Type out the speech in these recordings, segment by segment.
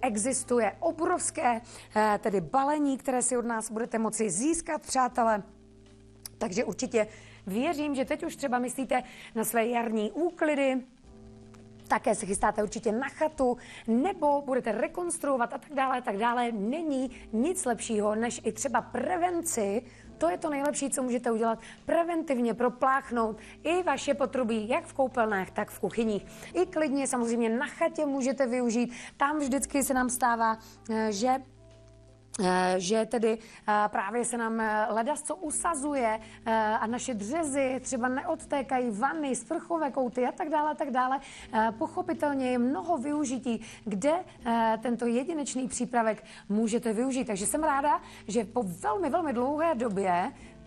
existuje obrovské tedy balení, které si od nás budete moci získat, přátelé. Takže určitě věřím, že teď už třeba myslíte na své jarní úklidy, také se chystáte určitě na chatu, nebo budete rekonstruovat a tak dále. Není nic lepšího, než i třeba prevenci. To je to nejlepší, co můžete udělat. Preventivně propláchnout i vaše potrubí, jak v koupelnách, tak v kuchyních. I klidně samozřejmě na chatě můžete využít. Tam vždycky se nám stává, že tedy právě se nám ledasco usazuje a naše dřezy třeba neodtékají, vany, sprchové kouty a tak dále. Pochopitelně je mnoho využití, kde tento jedinečný přípravek můžete využít. Takže jsem ráda, že po velmi, velmi dlouhé době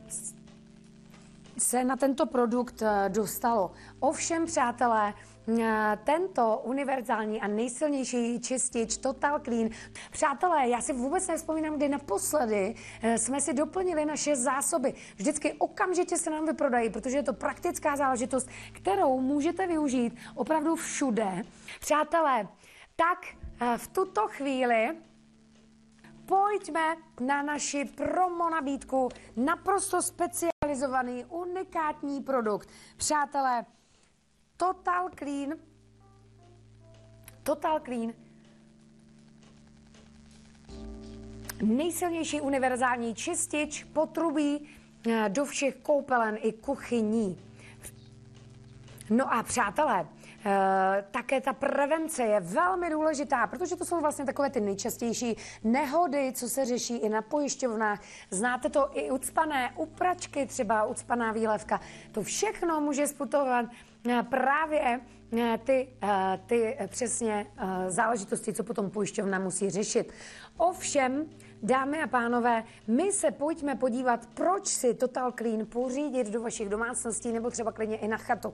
se na tento produkt dostalo. Ovšem, přátelé, tento univerzální a nejsilnější čistič Total Clean. Přátelé, já si vůbec nevzpomínám, kdy naposledy jsme si doplnili naše zásoby. Vždycky okamžitě se nám vyprodají, protože je to praktická záležitost, kterou můžete využít opravdu všude. Přátelé, tak v tuto chvíli pojďme na naši promo nabídku. Naprosto specializovaný, unikátní produkt. Přátelé, Total Clean, nejsilnější univerzální čistič potrubí do všech koupelen i kuchyní. No a přátelé, také ta prevence je velmi důležitá, protože to jsou vlastně takové ty nejčastější nehody, co se řeší i na pojišťovnách. Znáte to i ucpané upračky, třeba ucpaná výlevka. To všechno může způsobovat právě ty přesně záležitosti, co potom pojišťovna musí řešit. Ovšem, dámy a pánové, my se pojďme podívat, proč si Total Clean pořídit do vašich domácností nebo třeba klidně i na chatu.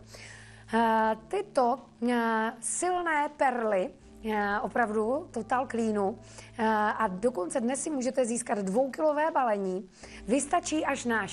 Tyto silné perly, opravdu Total Cleanu, a dokonce dnes si můžete získat 2kilové balení, vystačí až na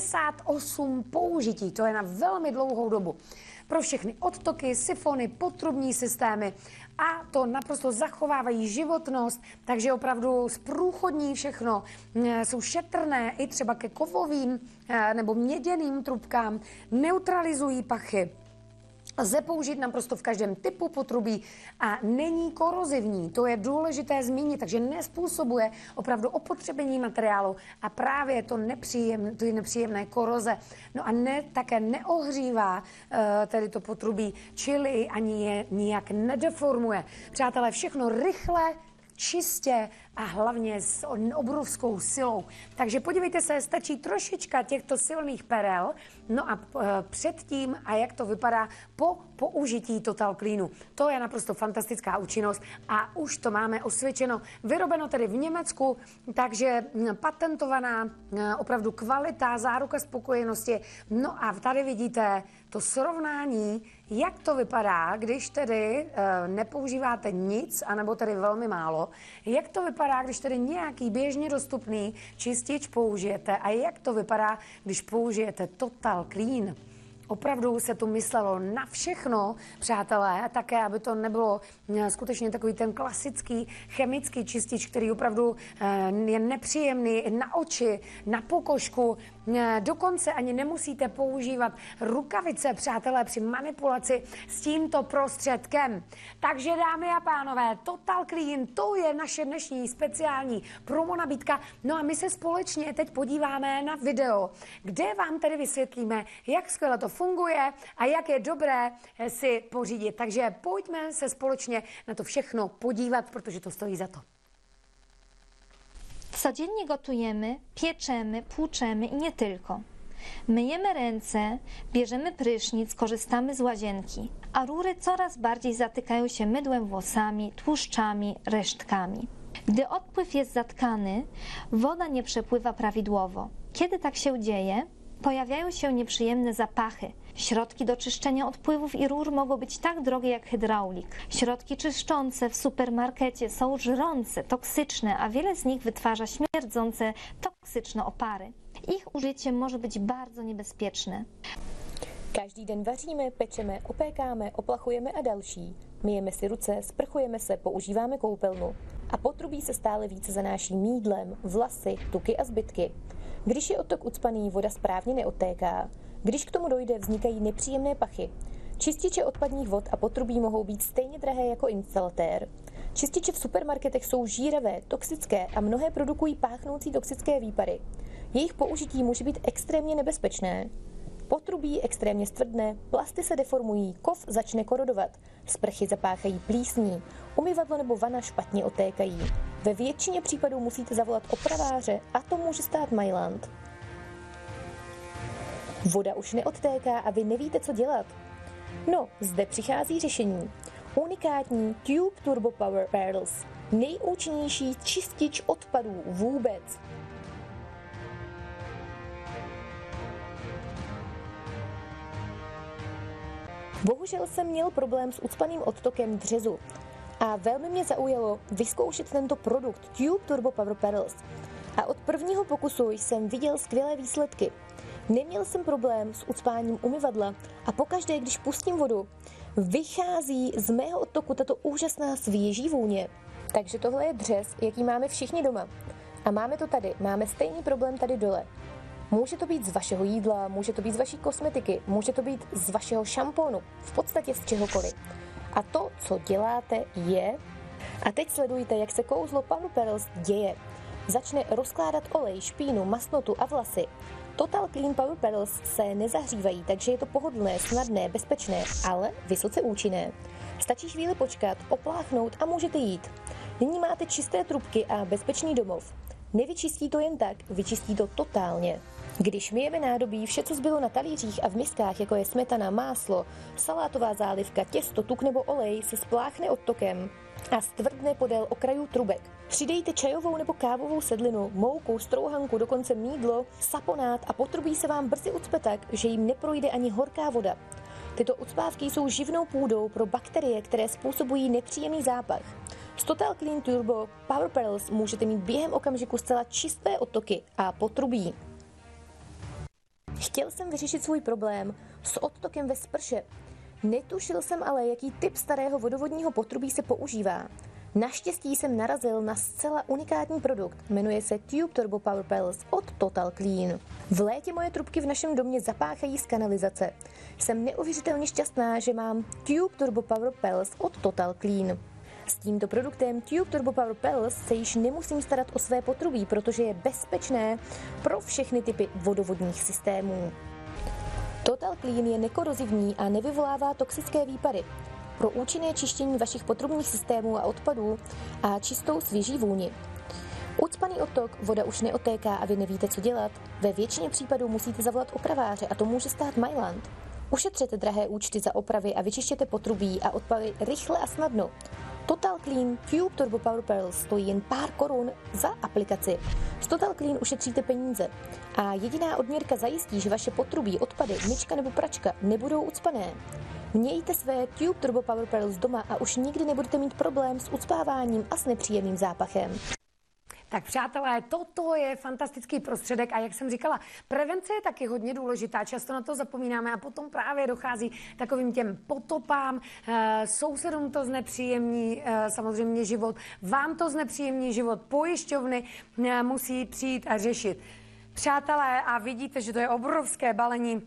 68 použití, to je na velmi dlouhou dobu. Pro všechny odtoky, sifony, potrubní systémy a to naprosto zachovávají životnost, takže opravdu zprůchodní všechno, jsou šetrné i třeba ke kovovým nebo měděným trubkám, neutralizují pachy. Lze použít naprosto v každém typu potrubí a není korozivní. To je důležité zmínit, takže nespůsobuje opravdu opotřebení materiálu a právě to nepříjemné koroze. No a také neohřívá tedy to potrubí, čili ani je nijak nedeformuje. Přátelé, všechno rychle, čistě a hlavně s obrovskou silou. Takže podívejte se, stačí trošička těchto silných perel, no a předtím, a jak to vypadá po použití Total Cleanu. To je naprosto fantastická účinnost a už to máme osvědčeno. Vyrobeno tedy v Německu, takže patentovaná opravdu kvalita, záruka spokojenosti. No a tady vidíte to srovnání, jak to vypadá, když tedy nepoužíváte nic, anebo tedy velmi málo. Jak to vypadá, když tedy nějaký běžně dostupný čistič použijete a jak to vypadá, když použijete Total Clean. Opravdu se to myslelo na všechno, přátelé, a také, aby to nebylo skutečně takový ten klasický chemický čistič, který opravdu je nepříjemný na oči, na pokožku. Dokonce ani nemusíte používat rukavice, přátelé, při manipulaci s tímto prostředkem. Takže, dámy a pánové, Total Clean, to je naše dnešní speciální promo nabídka. No a my se společně teď podíváme na video, kde vám tedy vysvětlíme, jak skvěle to funguje a jak je dobré si pořídit. Takže pojďme se společně na to všechno podívat, protože to stojí za to. Codziennie gotujemy, pieczemy, płuczemy i nie tylko. Myjemy ręce, bierzemy prysznic, korzystamy z łazienki, a rury coraz bardziej zatykają się mydłem, włosami, tłuszczami, resztkami. Gdy odpływ jest zatkany, woda nie przepływa prawidłowo. Kiedy tak się dzieje, pojawiają się nieprzyjemne zapachy. Środki do czyszczenia odpływów i rur mogą być tak drogie jak hydraulik. Środki czyszczące w supermarkecie są żrące, toksyczne, a wiele z nich wytwarza śmierdzące, toksyczne opary. Ich użycie może być bardzo niebezpieczne. Každý den vaříme, pečeme, opékáme, oplachujeme a další. Myjeme si ruce, sprchujeme se, používáme koupelnu. a potrubí se stále více zanáší mýdlem, vlasy, tuky a zbytky. Když je odtok ucpaný, voda správně neodtéká. Když k tomu dojde, vznikají nepříjemné pachy. Čističe odpadních vod a potrubí mohou být stejně drahé jako instalatér. Čističe v supermarketech jsou žíravé, toxické a mnohé produkují páchnoucí toxické výpary. Jejich použití může být extrémně nebezpečné. Potrubí extrémně stvrdne, plasty se deformují, kov začne korodovat, sprchy zapáchají plísní, umyvadlo nebo vana špatně otékají. Ve většině případů musíte zavolat opraváře a to může stát majlant. Voda už neodtéká a vy nevíte, co dělat. No, zde přichází řešení. Unikátní Tube Turbo Power Pearls. Nejúčinnější čistič odpadů vůbec. Bohužel jsem měl problém s ucpaným odtokem dřezu. A velmi mě zaujalo vyzkoušet tento produkt Tube Turbo Power Pearls. A od prvního pokusu jsem viděl skvělé výsledky. Neměl jsem problém s ucpáním umyvadla a pokaždé, když pustím vodu, vychází z mého odtoku tato úžasná svěží vůně. Takže tohle je dřez, jaký máme všichni doma. A máme to tady, máme stejný problém tady dole. Může to být z vašeho jídla, může to být z vaší kosmetiky, může to být z vašeho šampónu, v podstatě z čehokoliv. A to, co děláte, je... A teď sledujte, jak se kouzlo Power Pearls děje. Začne rozkládat olej, špínu, masnotu a vlasy. Total Clean Power Pearls se nezahřívají, takže je to pohodlné, snadné, bezpečné, ale vysoce účinné. Stačí chvíli počkat, opláchnout a můžete jít. Nyní máte čisté trubky a bezpečný domov. Nevyčistí to jen tak, vyčistí to totálně. Když myjeme nádobí, vše, co zbylo na talířích a v miskách, jako je smetana, máslo, salátová zálivka, těsto, tuk nebo olej, se spláchne odtokem a stvrdne podél okrajů trubek. Přidejte čajovou nebo kávovou sedlinu, mouku, strouhanku, dokonce mýdlo, saponát a potrubí se vám brzy ucpe tak, že jim neprojde ani horká voda. Tyto ucpávky jsou živnou půdou pro bakterie, které způsobují nepříjemný zápach. S Total Clean Turbo Power Pearls můžete mít během okamžiku zcela čisté odtoky a potrubí. Chtěl jsem vyřešit svůj problém s odtokem ve sprše. Netušil jsem ale, jaký typ starého vodovodního potrubí se používá. Naštěstí jsem narazil na zcela unikátní produkt. Jmenuje se Tube Turbo Power Pearls od Total Clean. V létě moje trubky v našem domě zapáchají z kanalizace. Jsem neuvěřitelně šťastná, že mám Tube Turbo Power Pearls od Total Clean. S tímto produktem Tube Turbo Power Pearls se již nemusím starat o své potrubí, protože je bezpečné pro všechny typy vodovodních systémů. Total Clean je nekorozivní a nevyvolává toxické výpary. Pro účinné čištění vašich potrubních systémů a odpadů a čistou svěží vůni. Ucpaný odtok, voda už neotéká a vy nevíte, co dělat. Ve většině případů musíte zavolat opraváře a to může stát majlant. Ušetřete drahé účty za opravy a vyčištěte potrubí a odpady rychle a snadno. Total Clean Tube Turbo Power Pearls stojí jen pár korun za aplikaci. S Total Clean ušetříte peníze. A jediná odměrka zajistí, že vaše potrubí, odpady, myčka nebo pračka nebudou ucpané. Mějte své Tube Turbo Power Pearls doma a už nikdy nebudete mít problém s ucpáváním a s nepříjemným zápachem. Tak přátelé, toto je fantastický prostředek a jak jsem říkala, prevence je taky hodně důležitá, často na to zapomínáme a potom právě dochází takovým těm potopám, sousedům to znepříjemní samozřejmě život, vám to znepříjemní život, pojišťovny musí přijít a řešit. Přátelé, a vidíte, že to je obrovské balení,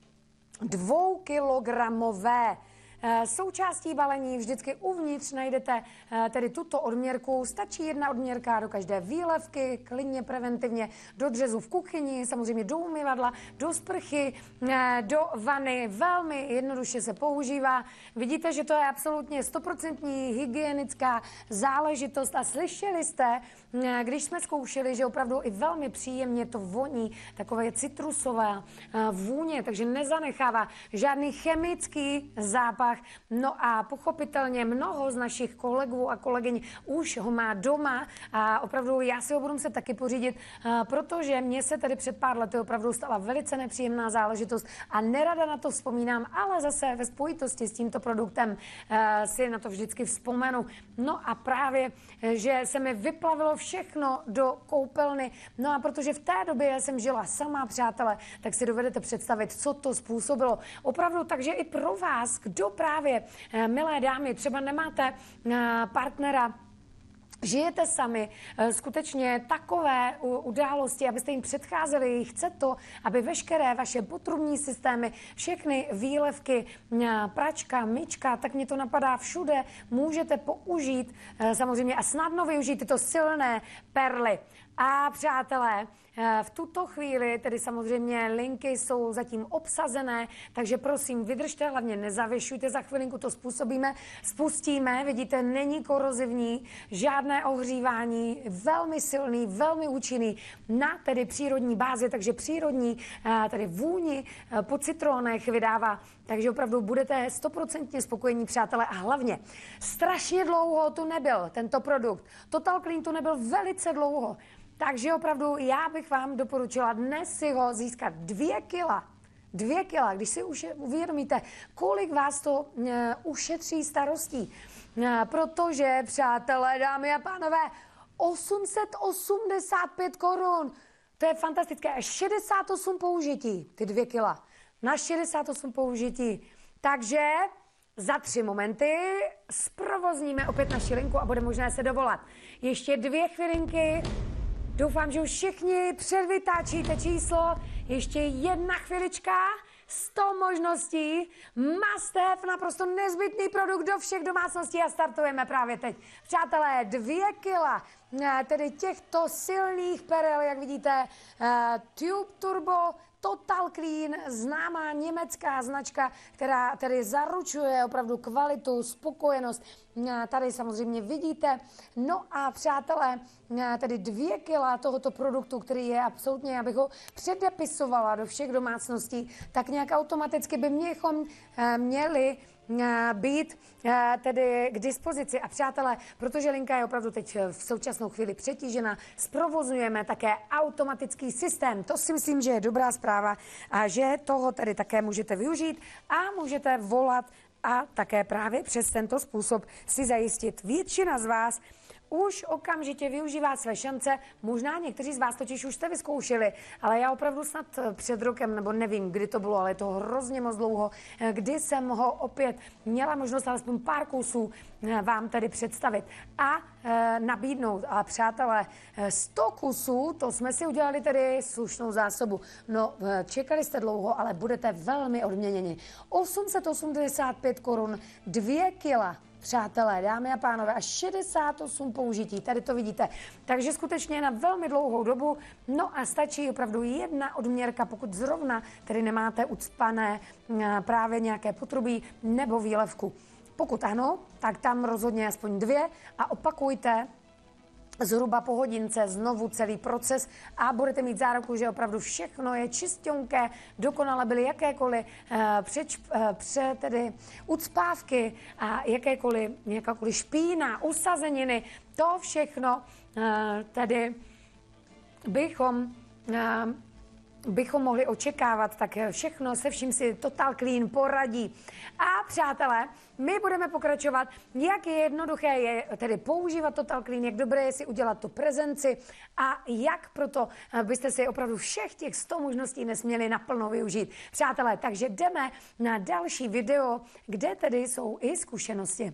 2kilogramové. Součástí balení vždycky uvnitř najdete tedy tuto odměrku. Stačí jedna odměrka do každé výlevky, klidně preventivně, do dřezu v kuchyni, samozřejmě do umyvadla, do sprchy, do vany. Velmi jednoduše se používá. Vidíte, že to je absolutně 100% hygienická záležitost a slyšeli jste, když jsme zkoušeli, že opravdu i velmi příjemně to voní, takové citrusové vůně, takže nezanechává žádný chemický zápach. No a pochopitelně mnoho z našich kolegů a kolegyň už ho má doma a opravdu já si ho budu muset taky pořídit, protože mně se tady před pár lety opravdu stala velice nepříjemná záležitost a nerada na to vzpomínám, ale zase ve spojitosti s tímto produktem si na to vždycky vzpomenu. No a právě, že se mi vyplavilo všechno do koupelny, no a protože v té době já jsem žila sama, přátelé, tak si dovedete představit, co to způsobilo. Opravdu, takže i pro vás, kdo právě, milé dámy, třeba nemáte partnera, žijete sami skutečně takové události, abyste jim předcházeli, chce to, aby veškeré vaše potrubní systémy, všechny výlevky, pračka, myčka, tak mě to napadá všude, můžete použít samozřejmě a snadno využít tyto silné perly. A přátelé, v tuto chvíli tedy samozřejmě linky jsou zatím obsazené, takže prosím vydržte, hlavně nezavěšujte, za chvilinku to spustíme, vidíte, není korozivní, žádné ohřívání, velmi silný, velmi účinný na tedy přírodní bázi, takže přírodní tedy vůni po citronech vydává, takže opravdu budete 100% spokojení, přátelé, a hlavně strašně dlouho tu nebyl tento produkt. Total Clean tu nebyl velice dlouho. Takže opravdu já bych vám doporučila dnes si ho získat 2 kila. 2 kila, když si uvědomíte, kolik vás to ušetří starostí. Protože, přátelé, dámy a pánové, 885 korun. To je fantastické. 68 použití, ty 2 kila. Na 68 použití. Takže za 3 momenty zprovozníme opět naši linku a bude možné se dovolat. Ještě 2 chvilinky. Doufám, že už všichni předvytáčíte číslo. Ještě 1 chvilička, 100 možností, must have, naprosto nezbytný produkt do všech domácností a startujeme právě teď. Přátelé, 2 kila, tedy těchto silných perel, jak vidíte, Tube Turbo Total Clean, známá německá značka, která tedy zaručuje opravdu kvalitu, spokojenost. Tady samozřejmě vidíte. No a přátelé, tedy 2 kila tohoto produktu, který je absolutně, abych ho předepisovala do všech domácností, tak nějak automaticky bychom měli být tedy k dispozici. A přátelé, protože linka je opravdu teď v současnou chvíli přetížena, zprovozujeme také automatický systém. To si myslím, že je dobrá zpráva a že toho tedy také můžete využít a můžete volat a také právě přes tento způsob si zajistit. Většina z vás už okamžitě využívá své šance, možná někteří z vás totiž už jste vyzkoušeli, ale já opravdu snad před rokem, nebo nevím, kdy to bylo, ale je to hrozně moc dlouho, kdy jsem ho opět měla možnost alespoň pár kusů vám tedy představit a nabídnout. A přátelé, 100 kusů, to jsme si udělali tedy slušnou zásobu. No, čekali jste dlouho, ale budete velmi odměněni. 885 korun, 2 kila. Přátelé, dámy a pánové, a 68 použití, tady to vidíte. Takže skutečně na velmi dlouhou dobu, no a stačí opravdu 1 odměrka, pokud zrovna tedy nemáte ucpané právě nějaké potrubí nebo výlevku. Pokud ano, tak tam rozhodně aspoň 2 a opakujte zhruba po hodince znovu celý proces a budete mít záruku, že opravdu všechno je čistěnké, dokonale byly jakékoliv tedy ucpávky a jakákoliv špína, usazeniny, to všechno tedy bychom mohli očekávat, tak všechno se vším si Total Clean poradí. A přátelé, my budeme pokračovat, jak je jednoduché je tedy používat Total Clean, jak dobré je si udělat tu prezenci a jak proto byste si opravdu všech těch 100 možností nesměli naplno využít. Přátelé, takže jdeme na další video, kde tedy jsou i zkušenosti.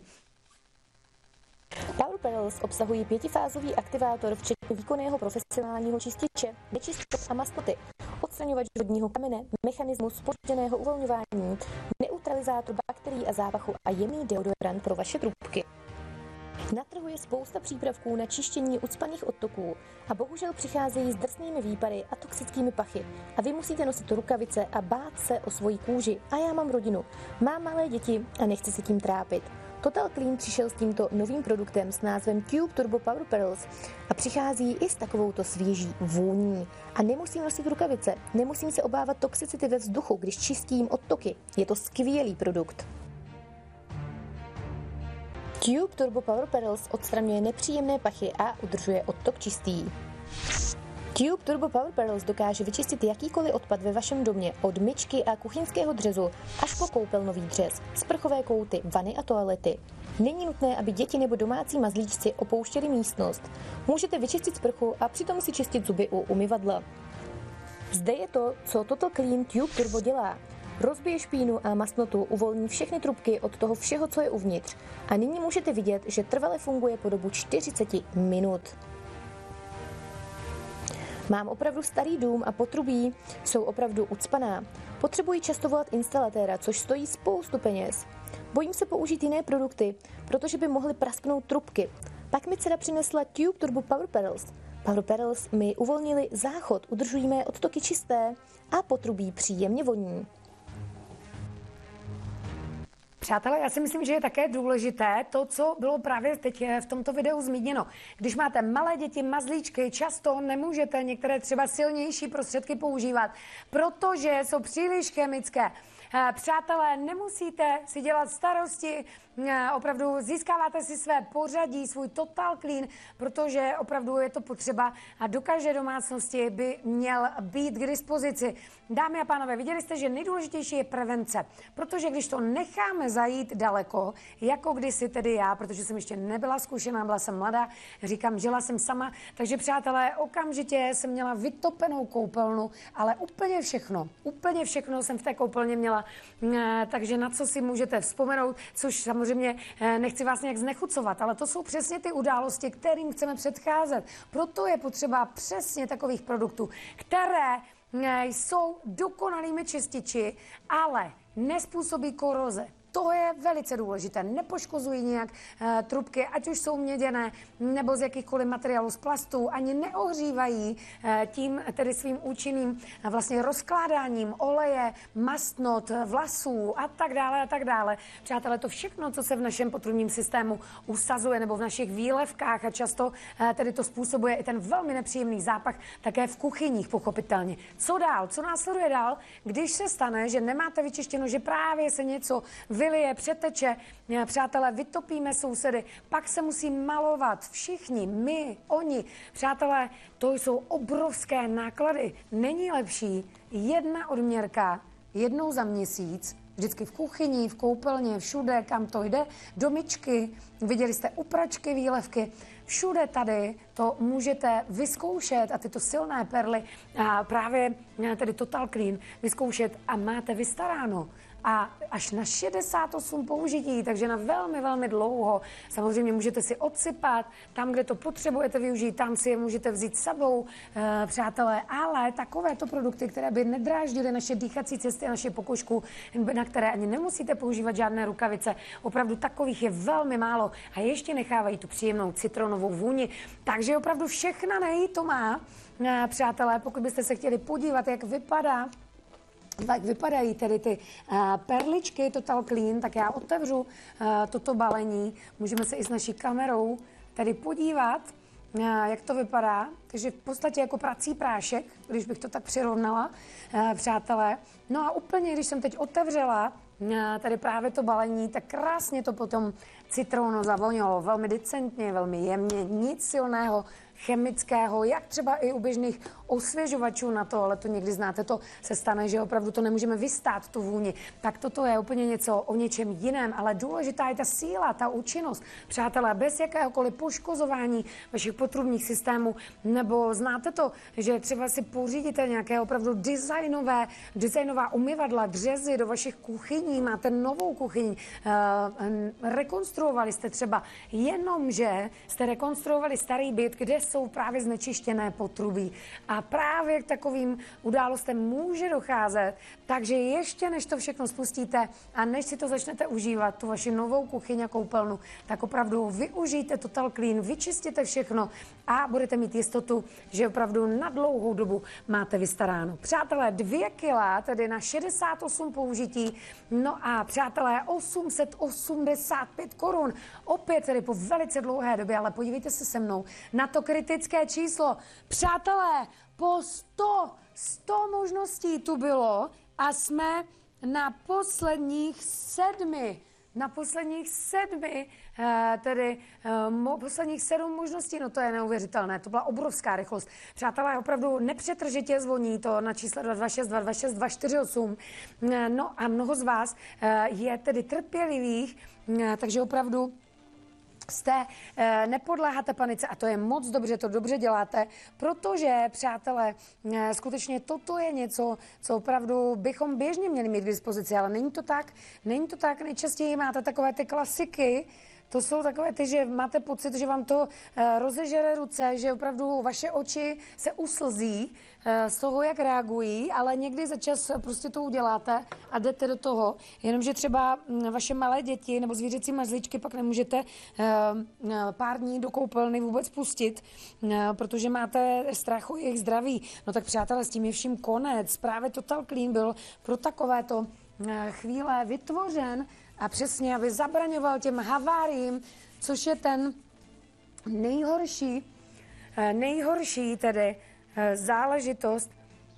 Power Perils obsahují 5fázový aktivátor, včetně výkonného profesionálního čističe, nečistoty a mastoty, odstraňovač vodního kamene, mechanismus zpožděného uvolňování, neutralizátor bakterií a zápachu a jemný deodorant pro vaše trubky. Na trhu je spousta přípravků na čištění ucpaných odtoků a bohužel přicházejí s drsnými výpary a toxickými pachy. A vy musíte nosit rukavice a bát se o svoji kůži. A já mám rodinu, mám malé děti a nechci se tím trápit. Total Clean přišel s tímto novým produktem s názvem Tube Turbo Power Perils a přichází i s takovouto svěží vůní. A nemusím nosit rukavice, nemusím se obávat toxicity ve vzduchu, když čistím odtoky. Je to skvělý produkt. Tube Turbo Power Perils odstraňuje nepříjemné pachy a udržuje odtok čistý. Tube Turbo Power Perils dokáže vyčistit jakýkoliv odpad ve vašem domě, od myčky a kuchyňského dřezu až po koupelnový dřez, sprchové kouty, vany a toalety. Není nutné, aby děti nebo domácí mazlíčci opouštěli místnost. Můžete vyčistit sprchu a přitom si čistit zuby u umyvadla. Zde je to, co Total Clean Tube Turbo dělá. rozbije špínu a mastnotu, uvolní všechny trubky od toho všeho, co je uvnitř. A nyní můžete vidět, že trvale funguje po dobu 40 minut. Mám opravdu starý dům a potrubí jsou opravdu ucpaná. Potřebuji často volat instalatéra, což stojí spoustu peněz. Bojím se použít jiné produkty, protože by mohly prasknout trubky. Pak mi dcera přinesla Tube Turbo Power Pedals. Power Pedals mi uvolnili záchod, udržují mé odtoky čisté a potrubí příjemně voní. Přátelé, já si myslím, že je také důležité to, co bylo právě teď v tomto videu zmíněno. Když máte malé děti, mazlíčky, často nemůžete některé třeba silnější prostředky používat, protože jsou příliš chemické. Přátelé, nemusíte si dělat starosti, opravdu získáváte si své pořadí, svůj Total Clean, protože opravdu je to potřeba a do každé domácnosti by měl být k dispozici. Dámy a pánové, viděli jste, že nejdůležitější je prevence, protože když to necháme zajít daleko, jako kdysi tedy já, protože jsem ještě nebyla zkušená, byla jsem mladá, říkám, žila jsem sama, takže přátelé, okamžitě jsem měla vytopenou koupelnu, ale úplně všechno jsem v té koupelně měla, takže na co si můžete vzpomenout, což samozřejmě nechci vás nějak znechucovat, ale to jsou přesně ty události, kterým chceme předcházet. Proto je potřeba přesně takových produktů, které jsou dokonalými čističi, ale nespůsobí koroze. To je velice důležité. Nepoškozují nějak trubky, ať už jsou měděné nebo z jakýchkoliv materiálů z plastů, ani neohřívají tím tedy svým účinným vlastně rozkládáním oleje, mastnot, vlasů a tak dále a tak dále. Přátelé, to všechno, co se v našem potrubním systému usazuje nebo v našich výlevkách a často tedy to způsobuje i ten velmi nepříjemný zápach také v kuchyních, pochopitelně. Co dál? Co následuje dál, když se stane, že nemáte vyčištěno, že právě se něco vylije, přeteče, přátelé, vytopíme sousedy, pak se musí malovat všichni, my, oni. Přátelé, to jsou obrovské náklady. Není lepší jedna odměrka jednou za měsíc, vždycky v kuchyni, v koupelně, všude, kam to jde, do myčky, viděli jste upračky, výlevky, všude tady to můžete vyzkoušet a tyto silné perly a právě tedy Total Clean vyzkoušet a máte vystaráno. A až na 68 použití, takže na velmi, velmi dlouho. Samozřejmě můžete si odsypat, tam, kde to potřebujete využít, tam si je můžete vzít s sebou, přátelé, ale takovéto produkty, které by nedráždily naše dýchací cesty a naše pokožku, na které ani nemusíte používat žádné rukavice, opravdu takových je velmi málo a ještě nechávají tu příjemnou citronovou vůni. Takže opravdu všechna to má, přátelé, pokud byste se chtěli podívat, jak vypadají tedy ty perličky Total Clean, tak já otevřu toto balení. Můžeme se i s naší kamerou tady podívat, jak to vypadá. Takže v podstatě jako prací prášek, když bych to tak přirovnala, přátelé. No a úplně, když jsem teď otevřela tady právě to balení, tak krásně to potom citrono zavonilo, velmi decentně, velmi jemně, nic silného, chemického, jak třeba i u běžných osvěžovačů na to, ale to někdy znáte, to se stane, že opravdu to nemůžeme vystát, tu vůni. Tak toto je úplně něco o něčem jiném, ale důležitá je ta síla, ta účinnost. Přátelé, bez jakéhokoliv poškozování vašich potrubních systémů, nebo znáte to, že třeba si pořídíte nějaké opravdu designová umyvadla, dřezy do vašich kuchyní, máte novou kuchyň, rekonstruovali jste třeba, jenomže jste rekonstruovali starý byt, kde jsou právě znečištěné potrubí. A právě k takovým událostem může docházet, takže ještě než to všechno spustíte a než si to začnete užívat, tu vaši novou kuchyň a koupelnu, tak opravdu využijte Total Clean, vyčistěte všechno a budete mít jistotu, že opravdu na dlouhou dobu máte vystaráno. Přátelé, 2 kila, tedy na 68 použití, no a přátelé, 885 korun, opět tedy po velice dlouhé době, ale podívejte se se mnou na to kritické číslo. Přátelé, po 100 možností tu bylo a jsme na posledních 7. Posledních 7 možností, no to je neuvěřitelné, to byla obrovská rychlost. Přátelé, opravdu nepřetržitě zvoní to na číslo 226 226 248. No a mnoho z vás je tedy trpělivých, takže opravdu nepodléháte panice a to je moc dobře, to dobře děláte, protože, přátelé, skutečně toto je něco, co opravdu bychom běžně měli mít k dispozici, ale není to tak, nejčastěji máte takové ty klasiky, to jsou takové ty, že máte pocit, že vám to rozežere ruce, že opravdu vaše oči se uslzí z toho, jak reagují, ale někdy za čas prostě to uděláte a jdete do toho. Jenomže třeba vaše malé děti nebo zvířecí mazlíčky pak nemůžete pár dní do koupelny vůbec pustit, protože máte strach o jejich zdraví. No tak přátelé, s tím je vším konec. Právě Total Clean byl pro takovéto chvíle vytvořen a přesně, aby zabraňoval těm haváriím, což je ten nejhorší tedy záležitost.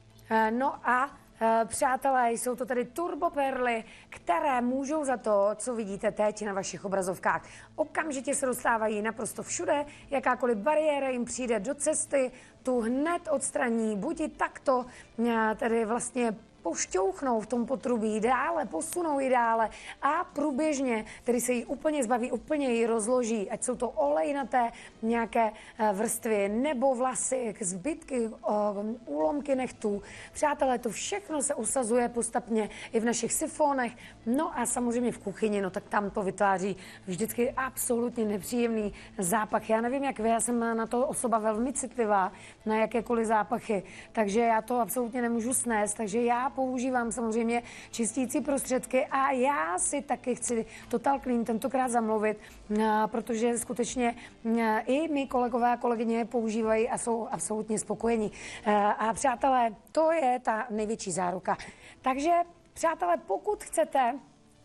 No a přátelé, jsou to tedy turboperly, které můžou za to, co vidíte teď na vašich obrazovkách. Okamžitě se dostávají naprosto všude, jakákoliv bariéra jim přijde do cesty, tu hned odstraní, buď i takto tedy vlastně pošťouchnou v tom potrubí dále, posunou ji dále a průběžně, tedy se jí úplně zbaví, úplně ji rozloží, ať jsou to olejnaté nějaké vrstvy nebo vlasy, zbytky, úlomky nechtů. Přátelé, to všechno se usazuje postupně i v našich sifonech, no a samozřejmě v kuchyni, no tak tam to vytváří vždycky absolutně nepříjemný zápach. Já nevím, jak vy, já jsem na to osoba velmi citlivá, na jakékoliv zápachy, takže já to absolutně nemůžu snést, takže já používám samozřejmě čistící prostředky a já si taky chci Total Clean tentokrát zamluvit, protože skutečně i my kolegové a kolegyně používají a jsou absolutně spokojení. A přátelé, to je ta největší záruka. Takže přátelé, pokud chcete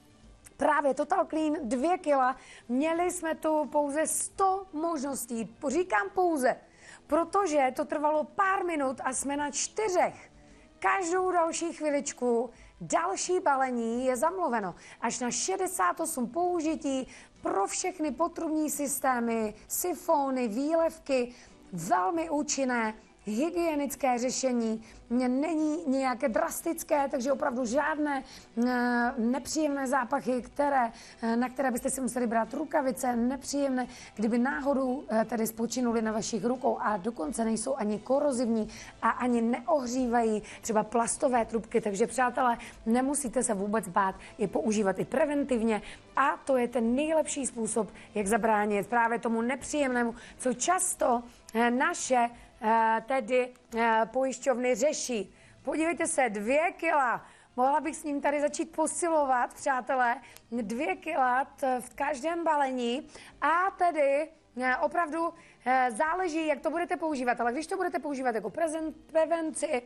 právě Total Clean 2 kila, měli jsme tu pouze 100 možností. Říkám pouze, protože to trvalo pár minut a jsme na 4. Každou další chviličku další balení je zamluveno. Až na 68 použití pro všechny potrubní systémy, sifony, výlevky, velmi účinné, hygienické řešení, není nějaké drastické, takže opravdu žádné nepříjemné zápachy, na které byste si museli brát rukavice, nepříjemné, kdyby náhodou tedy spočinuli na vašich rukou a dokonce nejsou ani korozivní a ani neohřívají třeba plastové trubky, takže přátelé, nemusíte se vůbec bát je používat i preventivně a to je ten nejlepší způsob, jak zabránit právě tomu nepříjemnému, co často naše tedy pojišťovny řeší. Podívejte se, 2 kila. Mohla bych s ním tady začít posilovat, přátelé. 2 kila v každém balení a tedy opravdu záleží, jak to budete používat. Ale když to budete používat jako prevenci,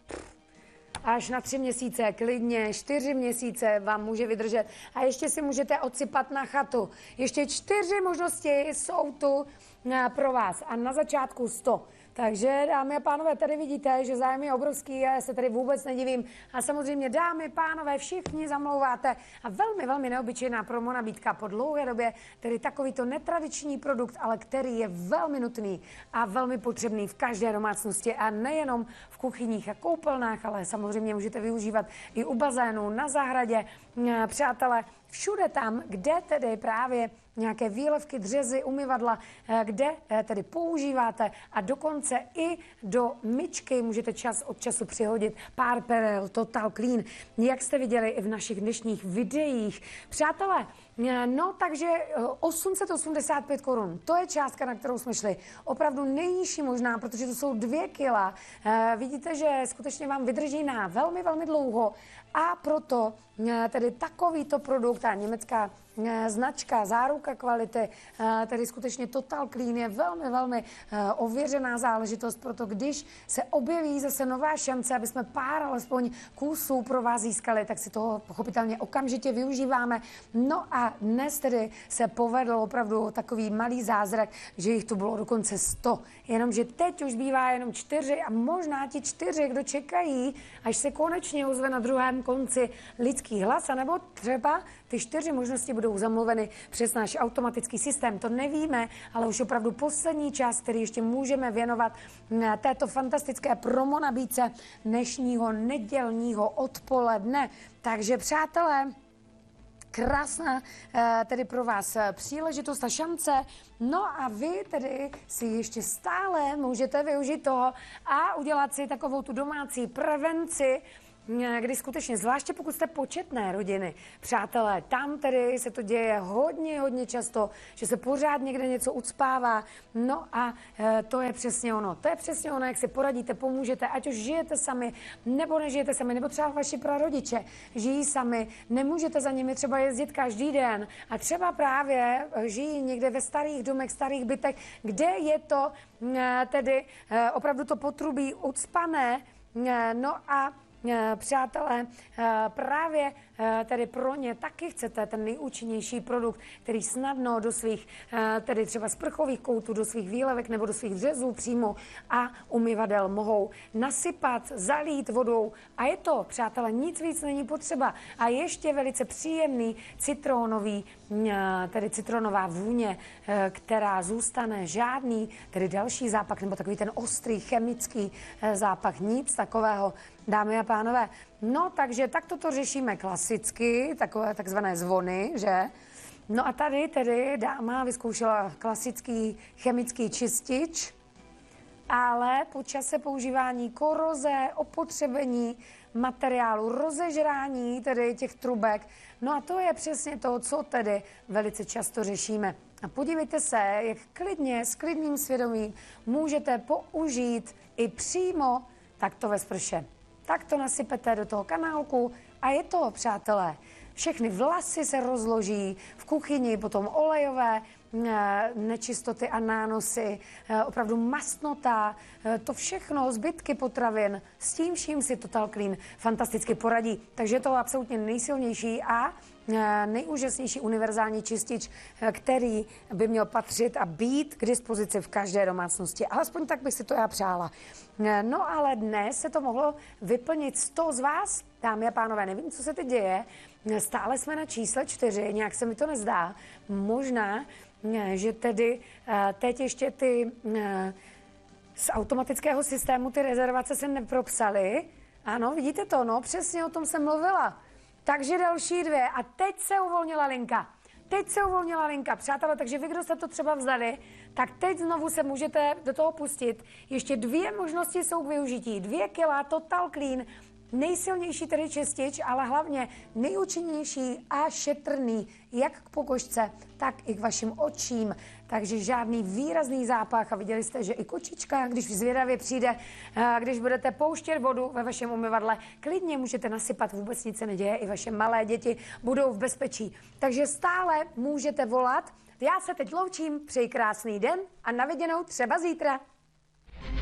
až na 3 měsíce, klidně 4 měsíce vám může vydržet. A ještě si můžete odsypat na chatu. Ještě 4 možnosti jsou tu pro vás. A na začátku 100. Takže, dámy a pánové, tady vidíte, že zájem je obrovský, já se tady vůbec nedivím. A samozřejmě, dámy, pánové, všichni zamlouváte. A velmi, velmi neobyčejná promo nabídka po dlouhé době, tedy takovýto netradiční produkt, ale který je velmi nutný a velmi potřebný v každé domácnosti a nejenom v kuchyních a koupelnách, ale samozřejmě můžete využívat i u bazénu, na zahradě, přátelé, všude tam, kde tedy právě nějaké výlevky, dřezy, umyvadla, kde tedy používáte a dokonce i do myčky můžete čas od času přihodit pár perel Total Clean, jak jste viděli i v našich dnešních videích. Přátelé, no takže 885 korun, to je částka, na kterou jsme šli. Opravdu nejnižší možná, protože to jsou 2 kila. Vidíte, že skutečně vám vydrží na velmi, velmi dlouho a proto tedy takovýto produkt, ta německá značka, záruka kvality, tedy skutečně Total Clean je velmi, velmi ověřená záležitost, proto když se objeví zase nová šance, aby jsme pár alespoň kusů pro vás získali, tak si toho pochopitelně okamžitě využíváme. No a dnes tedy se povedl opravdu takový malý zázrak, že jich tu bylo dokonce 100. Jenomže teď už bývá jenom 4 a možná ti 4, kdo čekají, až se konečně ozve na druhém konci lidský hlas, anebo třeba ty 4 možnosti budou zamluveny přes náš automatický systém. To nevíme, ale už opravdu poslední čas, který ještě můžeme věnovat této fantastické promo nabídce dnešního nedělního odpoledne. Takže přátelé, krásná tedy pro vás příležitost a šance. No a vy tedy si ještě stále můžete využít toho a udělat si takovou tu domácí prevenci, kdy skutečně, zvláště pokud jste početné rodiny, přátelé, tam tedy se to děje hodně často, že se pořád někde něco ucpává. No a to je přesně ono. To je přesně ono, jak si poradíte, pomůžete, ať už žijete sami, nebo nežijete sami, nebo třeba vaši prarodiče žijí sami, nemůžete za nimi třeba jezdit každý den a třeba právě žijí někde ve starých domech, starých bytech, kde je to tedy opravdu to potrubí ucpané. No a přátelé, právě tedy pro ně taky chcete ten nejúčinnější produkt, který snadno do svých tedy třeba sprchových koutů, do svých výlevek nebo do svých řezů přímo a umyvadel mohou nasypat, zalít vodou a je to, přátelé, nic víc není potřeba. A ještě velice příjemný citronový, tedy citronová vůně, která zůstane, žádný tedy další zápach nebo takový ten ostrý chemický zápach, nic takového. Dámy a pánové, no takže takto to řešíme klasicky, takové takzvané zvony, že? No a tady tedy dáma vyzkoušela klasický chemický čistič, ale po čase používání koroze, opotřebení materiálu, rozežrání tedy těch trubek, no a to je přesně to, co tedy velice často řešíme. A podívejte se, jak klidně, s klidným svědomím můžete použít i přímo takto ve sprše. Tak to nasypete do toho kanálku a je to, přátelé. Všechny vlasy se rozloží, v kuchyni potom olejové nečistoty a nánosy, opravdu mastnota, to všechno, zbytky potravin, s tím vším si Total Clean fantasticky poradí. Takže je to absolutně nejsilnější a nejúžasnější univerzální čistič, který by měl patřit a být k dispozici v každé domácnosti. Alespoň tak bych si to já přála. No ale dnes se to mohlo vyplnit 100 z vás. Dámy a pánové, nevím, co se teď děje. Stále jsme na čísle 4, nějak se mi to nezdá. Možná, že tedy teď ještě ty z automatického systému ty rezervace se nepropsaly. Ano, vidíte to, no, přesně o tom jsem mluvila. Takže další 2 a teď se uvolnila linka. Teď se uvolnila linka, přátelé, takže vy, kdo jste to třeba vzdali, tak teď znovu se můžete do toho pustit. Ještě 2 možnosti jsou k využití. 2 kila Total Clean, nejsilnější tedy čistič, ale hlavně nejúčinnější a šetrný jak k pokožce, tak i k vašim očím. Takže žádný výrazný zápach a viděli jste, že i kočička, když zvědavě přijde, když budete pouštět vodu ve vašem umyvadle, klidně můžete nasypat, vůbec nic se neděje, i vaše malé děti budou v bezpečí. Takže stále můžete volat. Já se teď loučím, přeji krásný den a na viděnou třeba zítra.